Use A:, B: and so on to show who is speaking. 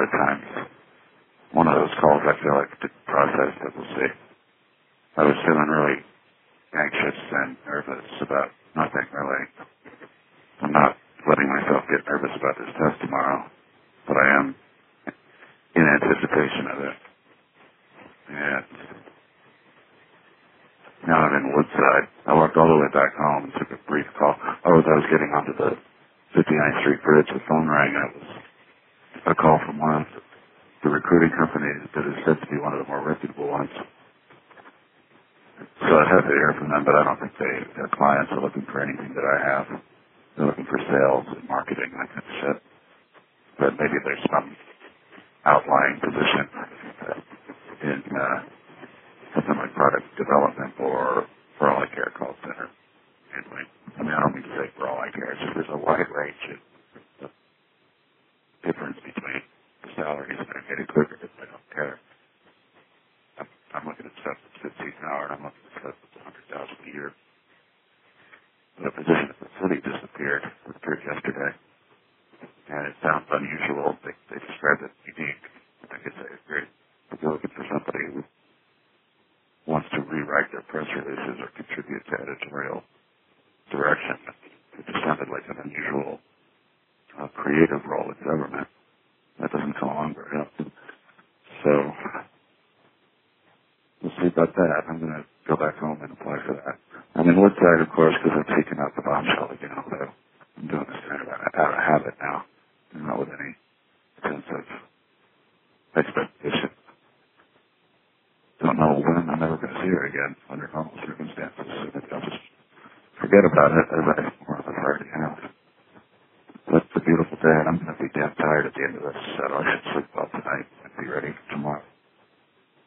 A: of times. One of those calls I feel like to process, but we'll see. I was feeling really anxious and nervous about nothing really. I'm not letting myself get nervous about this test tomorrow, but I am in anticipation of it. And now I'm in Woodside. I walked all the way back home and took a brief call. Oh, as I was getting onto the 59th Street Bridge, the phone rang. It was a call from one of the recruiting companies that is said to be one of the more reputable ones. So I'd have to hear from them, but I don't think their clients are looking for anything that I have. They're looking for sales and marketing, that kind of shit. But maybe there's some outlying position in something like product development or for all I care call center. Anyway, I mean, I don't mean to say for all I care. It's just there's a wide range of difference between the salaries, and I get it quicker if I don't care. I'm looking at stuff that's 15 an hour, and I'm looking at stuff that's $100,000 a year. The position at the city disappeared yesterday, and it sounds unusual. They described it unique. I guess I agree. But they're looking for somebody who wants to rewrite their press releases or contribute to editorial direction. It just sounded like an unusual creative role in government. That doesn't come along very often. So we'll see about that. I'm going to go back home and apply for that. I'm in Woodside, of course, because I'm taking out the bombshell again, although I'm doing this kind of out of habit now, and not with any sense of expectation. Don't know when I'm ever going to see her again under normal circumstances, so maybe I'll just forget about it as I more or less already have. But it's a beautiful day, and I'm going to be damn tired at the end of this, so I should sleep well tonight.